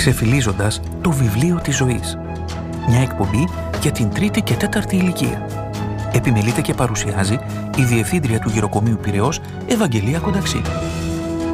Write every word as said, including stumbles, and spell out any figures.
Ξεφυλίζοντας το βιβλίο της ζωής. Μια εκπομπή για την τρίτη και τέταρτη ηλικία. Επιμελείται και παρουσιάζει η Διευθύντρια του Γεροκομείου Πειραιώς, Ευαγγελία Κονταξή.